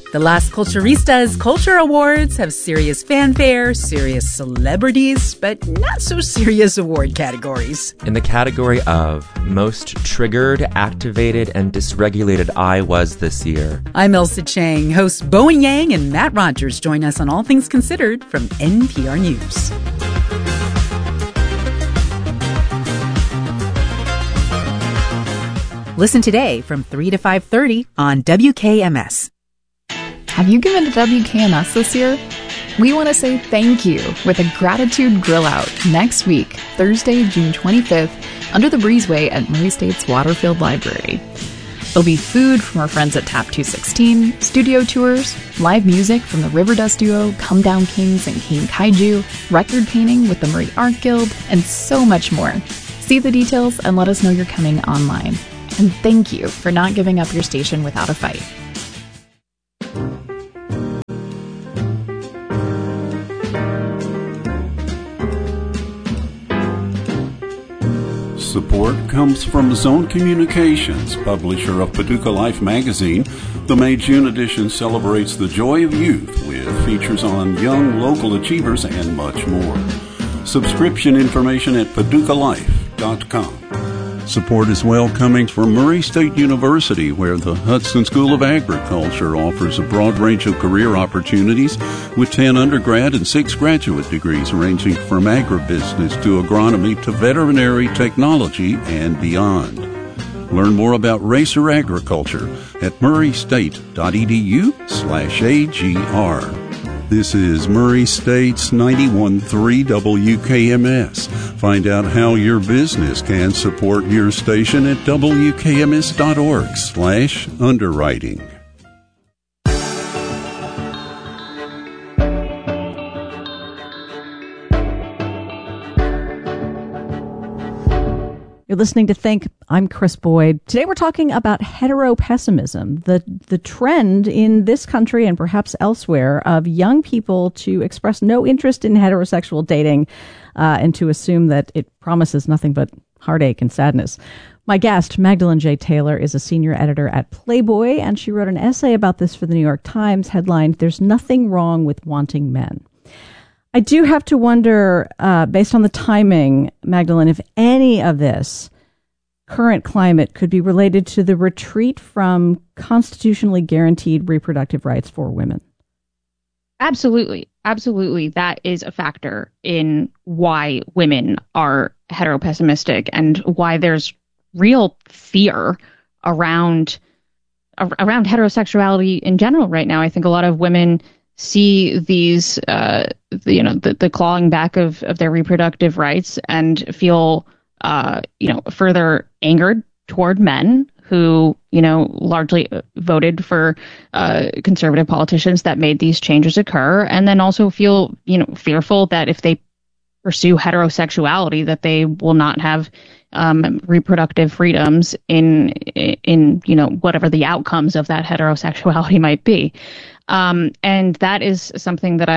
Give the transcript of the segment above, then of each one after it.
The Las Culturistas Culture Awards have serious fanfare, serious celebrities, but not so serious award categories. In the category of most triggered, activated, and dysregulated I was this year. I'm Elsa Chang. Hosts Bowen Yang and Matt Rogers join us on All Things Considered from NPR News. Listen today from 3 to 5:30 on WKMS. Have you given to WKMS this year? We want to say thank you with a gratitude grill out next week, Thursday, June 25th, under the breezeway at Murray State's Waterfield Library. There'll be food from our friends at Tap 216, studio tours, live music from the Riverdust duo Come Down Kings and King Kaiju, record painting with the Murray Art Guild, and so much more. See the details and let us know you're coming online. And thank you for not giving up your station without a fight. Support comes from Zone Communications, publisher of Paducah Life magazine. The May June edition celebrates the joy of youth with features on young local achievers and much more. Subscription information at paducahlife.com. Support is well coming from Murray State University, where the Hudson School of Agriculture offers a broad range of career opportunities with 10 undergrad and 6 graduate degrees ranging from agribusiness to agronomy to veterinary technology and beyond. Learn more about racer agriculture at murraystate.edu/AGR. This is Murray State's 91.3 WKMS. Find out how your business can support your station at wkms.org/underwriting. You're listening to Think. I'm Chris Boyd. Today we're talking about heteropessimism, the trend in this country and perhaps elsewhere of young people to express no interest in heterosexual dating and to assume that it promises nothing but heartache and sadness. My guest, Magdalene J. Taylor, is a senior editor at Playboy, and she wrote an essay about this for the New York Times headlined, "There's Nothing Wrong with Wanting Men." I do have to wonder, based on the timing, Magdalene, if any of this current climate could be related to the retreat from constitutionally guaranteed reproductive rights for women. Absolutely. Absolutely. That is a factor in why women are heteropessimistic and why there's real fear around heterosexuality in general right now. I think a lot of women see these, the clawing back of their reproductive rights and feel, further angered toward men who, largely voted for conservative politicians that made these changes occur, and then also feel, fearful that if they pursue heterosexuality, that they will not have reproductive freedoms in whatever the outcomes of that heterosexuality might be. And that is something that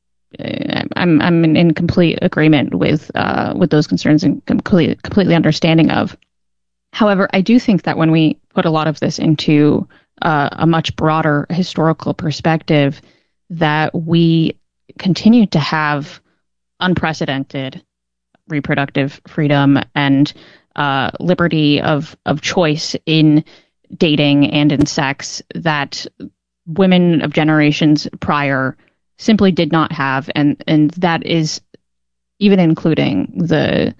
I'm in complete agreement with those concerns and completely understanding of. However, I do think that when we put a lot of this into a much broader historical perspective, that we continue to have unprecedented reproductive freedom and liberty of choice in dating and in sex that women of generations prior simply did not have, and that is even including the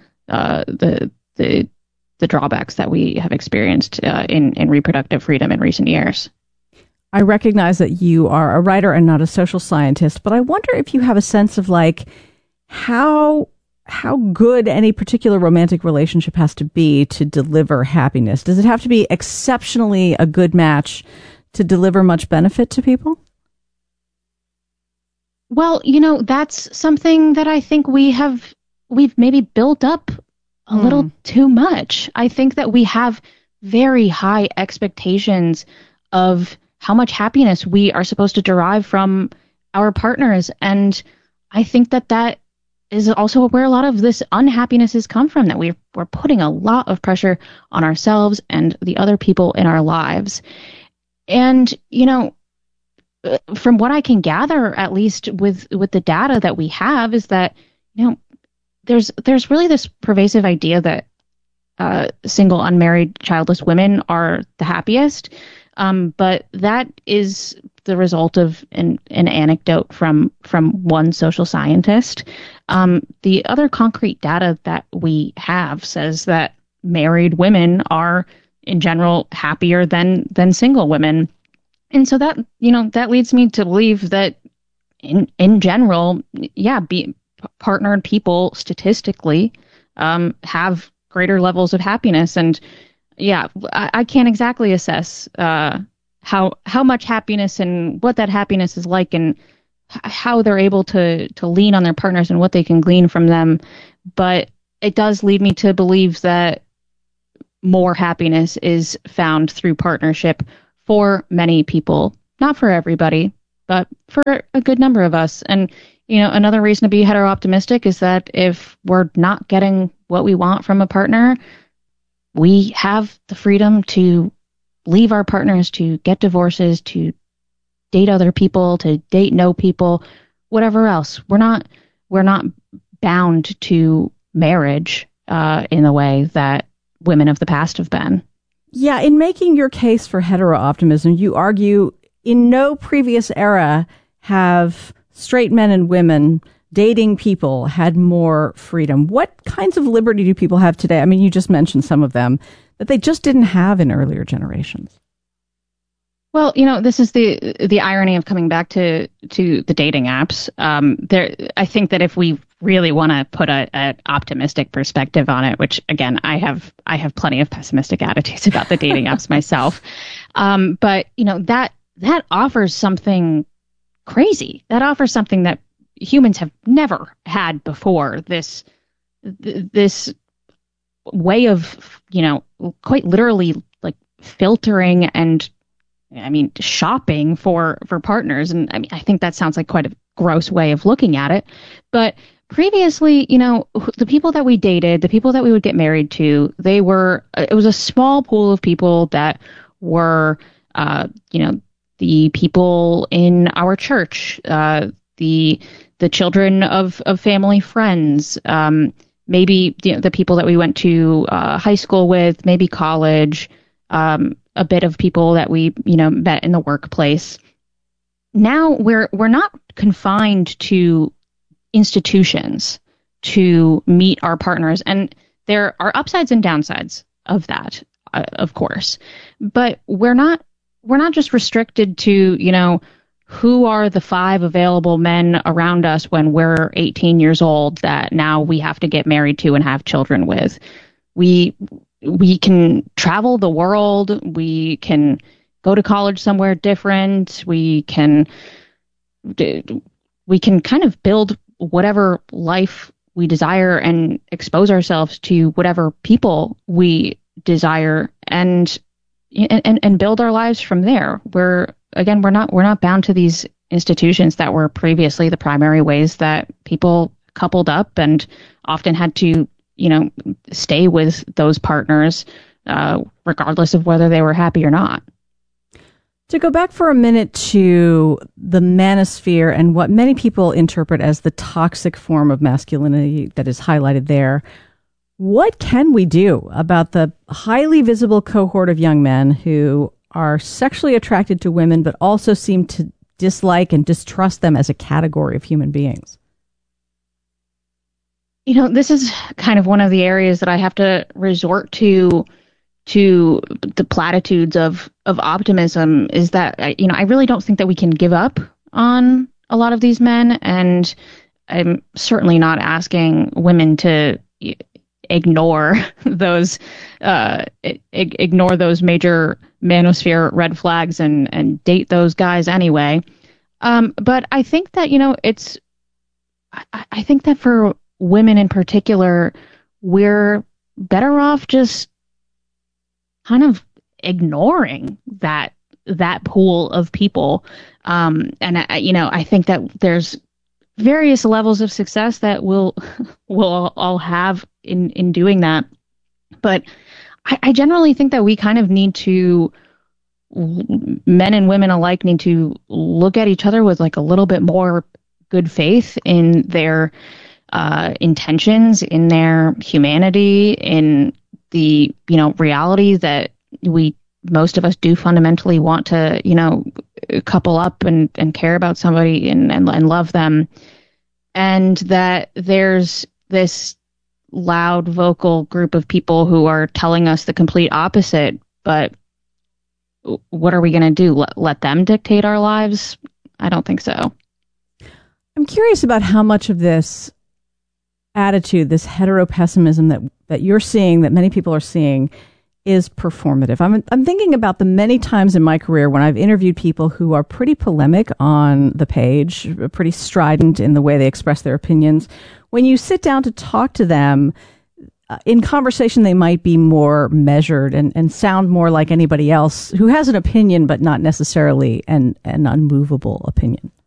drawbacks that we have experienced in reproductive freedom in recent years. I recognize that you are a writer and not a social scientist, but I wonder if you have a sense of how good any particular romantic relationship has to be to deliver happiness. Does it have to be exceptionally a good match to deliver much benefit to people? Well, that's something that I think we've maybe built up a little too much. I think that we have very high expectations of how much happiness we are supposed to derive from our partners. And I think that is also where a lot of this unhappiness has come from, that we're putting a lot of pressure on ourselves and the other people in our lives. And, from what I can gather, at least with the data that we have, is that, there's really this pervasive idea that single, unmarried, childless women are the happiest. But that is the result of an anecdote from one social scientist. The other concrete data that we have says that married women are, in general, happier than single women. And so that leads me to believe that in general, partnered people statistically have greater levels of happiness. And I can't exactly assess how much happiness and what that happiness is like, and how they're able to lean on their partners and what they can glean from them. But it does lead me to believe that more happiness is found through partnership for many people, not for everybody, but for a good number of us. And another reason to be hetero-optimistic is that if we're not getting what we want from a partner, we have the freedom to leave our partners, to get divorces, to date other people, to date no people, whatever else. We're not bound to marriage in the way that women of the past have been. Yeah, in making your case for hetero-optimism, you argue in no previous era have straight men and women dating people had more freedom. What kinds of liberty do people have today? I mean, you just mentioned some of them that they just didn't have in earlier generations. Well, this is the irony of coming back to the dating apps. I think that if we really want to put an optimistic perspective on it, which again, I have plenty of pessimistic attitudes about the dating apps myself. But that offers something crazy. That offers something that humans have never had before. This way of, quite literally like filtering and shopping for partners. And I think that sounds like quite a gross way of looking at it. But previously, the people that we dated, the people that we would get married to, it was a small pool of people that were, the people in our church, the children of family friends, maybe the people that we went to high school with, maybe college, a bit of people that we met in the workplace. Now we're not confined to institutions to meet our partners, and there are upsides and downsides of that, of course. But we're not just restricted to who are the 5 available men around us when we're 18 years old that now we have to get married to and have children with. We can travel the world. We can go to college somewhere different. We can kind of build whatever life we desire and expose ourselves to whatever people we desire and build our lives from there. We're not bound to these institutions that were previously the primary ways that people coupled up and often had to, stay with those partners, regardless of whether they were happy or not. To go back for a minute to the manosphere and what many people interpret as the toxic form of masculinity that is highlighted there, what can we do about the highly visible cohort of young men who are sexually attracted to women but also seem to dislike and distrust them as a category of human beings? This is kind of one of the areas that I have to resort to the platitudes of optimism, is that, I really don't think that we can give up on a lot of these men. And I'm certainly not asking women to ignore those major manosphere red flags and date those guys anyway. But I think that, I think that for women in particular, we're better off just kind of ignoring that pool of people. I think that there's various levels of success that we'll all have in doing that. But I generally think that we kind of need to men and women alike need to look at each other with like a little bit more good faith in their intentions, in their humanity, in the, reality that most of us do fundamentally want to, couple up and care about somebody and love them. And that there's this loud vocal group of people who are telling us the complete opposite. But what are we going to do? Let them dictate our lives? I don't think so. I'm curious about how much of this attitude, this heteropessimism that you're seeing, that many people are seeing, is performative. I'm thinking about the many times in my career when I've interviewed people who are pretty polemic on the page, pretty strident in the way they express their opinions. When you sit down to talk to them, in conversation, they might be more measured and sound more like anybody else who has an opinion, but not necessarily an unmovable opinion.